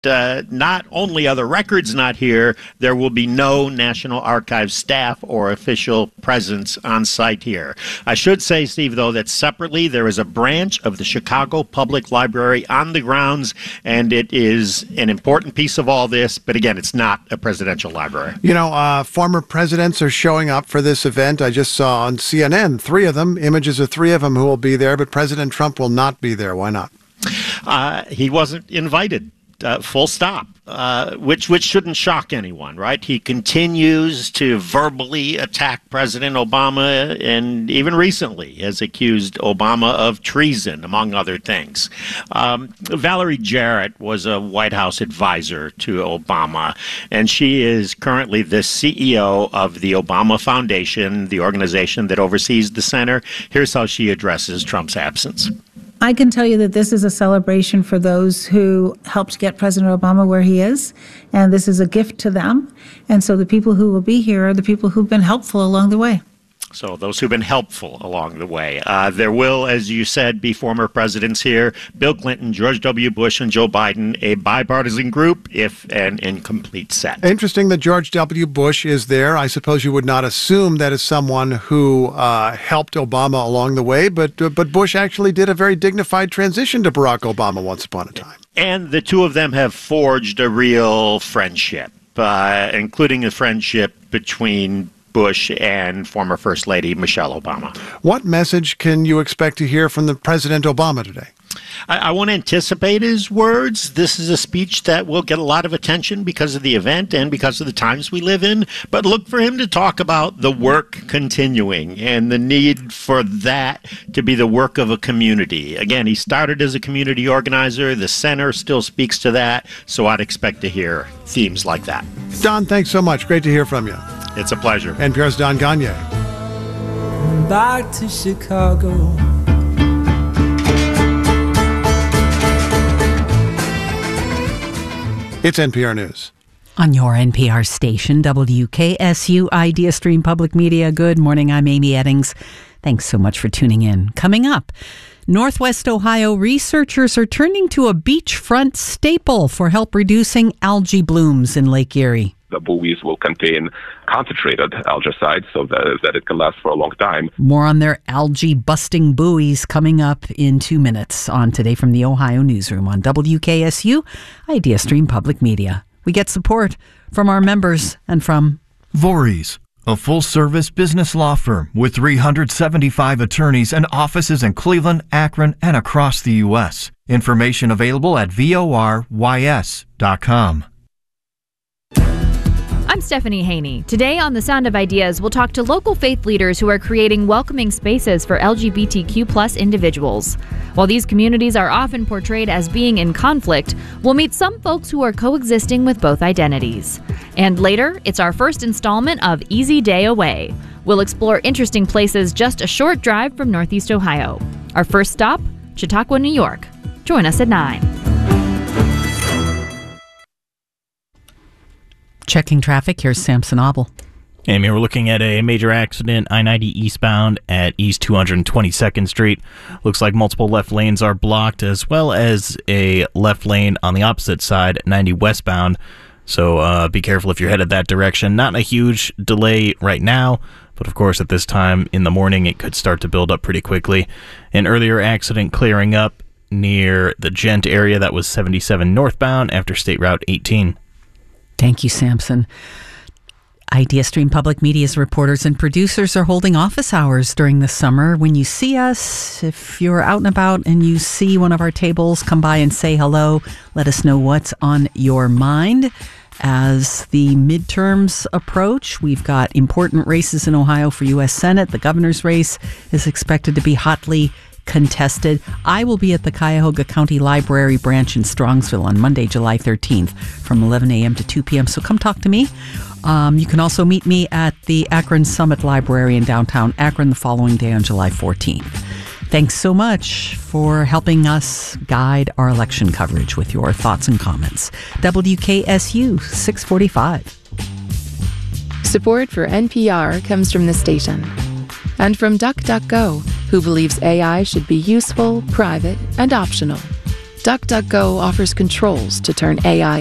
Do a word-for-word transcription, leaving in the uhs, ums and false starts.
Uh, not only are the records not here, there will be no National Archives staff or official presence on site here. I should say, Steve, though, that separately there is a branch of the Chicago Public Library on the grounds, and it is an important piece of all this. But again, it's not a presidential library. You know, uh, former presidents are showing up for this event. I just saw on C N N three of them, images of three of them who will be there, but President Trump will not be there. Why not? Uh, he wasn't invited. Uh, full stop, uh, which which shouldn't shock anyone, right? He continues to verbally attack President Obama, and even recently has accused Obama of treason, among other things. Um, Valerie Jarrett was a White House advisor to Obama, and she is currently the C E O of the Obama Foundation, the organization that oversees the center. Here's how she addresses Trump's absence. I can tell you that this is a celebration for those who helped get President Obama where he is, and this is a gift to them. And so the people who will be here are the people who've been helpful along the way. So those who've been helpful along the way. Uh, there will, as you said, be former presidents here. Bill Clinton, George W. Bush, and Joe Biden, a bipartisan group, if an incomplete set. Interesting that George W. Bush is there. I suppose you would not assume that is someone who uh, helped Obama along the way, but, uh, but Bush actually did a very dignified transition to Barack Obama once upon a time. And the two of them have forged a real friendship, uh, including a friendship between Bush and former First Lady Michelle Obama. What message can you expect to hear from the President Obama today? I, I won't anticipate his words. This is a speech that will get a lot of attention because of the event and because of the times we live in. But look for him to talk about the work continuing and the need for that to be the work of a community. Again, he started as a community organizer. The center still speaks to that. So I'd expect to hear themes like that. Don, thanks so much. Great to hear from you. It's a pleasure. N P R's Don Ganye. Back to Chicago. It's N P R News. On your N P R station, W K S U Idea Stream Public Media. Good morning, I'm Amy Eddings. Thanks so much for tuning in. Coming up, Northwest Ohio researchers are turning to a beachfront staple for help reducing algae blooms in Lake Erie. The buoys will contain concentrated algicide so that, that it can last for a long time. More on their algae-busting buoys coming up in two minutes on Today from the Ohio Newsroom on W K S U Idea Stream Public Media. We get support from our members and from Voorhees, a full-service business law firm with three hundred seventy-five attorneys and offices in Cleveland, Akron, and across the U S Information available at vorys dot com. I'm Stephanie Haney. Today on The Sound of Ideas, we'll talk to local faith leaders who are creating welcoming spaces for L G B T Q plus individuals. While these communities are often portrayed as being in conflict, we'll meet some folks who are coexisting with both identities. And later, it's our first installment of Easy Day Away. We'll explore interesting places just a short drive from Northeast Ohio. Our first stop, Chautauqua, New York. Join us at nine. Checking traffic, here's Samson Obel. Amy, we're looking at a major accident, I ninety eastbound at East two hundred twenty-second Street. Looks like multiple left lanes are blocked, as well as a left lane on the opposite side, ninety westbound. So uh, be careful if you're headed that direction. Not a huge delay right now, but of course at this time in the morning it could start to build up pretty quickly. An earlier accident clearing up near the Gent area, that was seventy-seven northbound after State Route eighteen. Thank you, Samson. Idea Stream Public Media's reporters and producers are holding office hours during the summer. When you see us, if you're out and about and you see one of our tables, come by and say hello. Let us know what's on your mind. As the midterms approach, we've got important races in Ohio for U S Senate. The governor's race is expected to be hotly contested. I will be at the Cuyahoga County Library branch in Strongsville on Monday, July thirteenth from eleven a.m. to two p.m. So come talk to me. Um, you can also meet me at the Akron Summit Library in downtown Akron the following day on July fourteenth. Thanks so much for helping us guide our election coverage with your thoughts and comments. W K S U six forty-five. Support for N P R comes from the station and from DuckDuckGo, who believes A I should be useful, private, and optional. DuckDuckGo offers controls to turn A I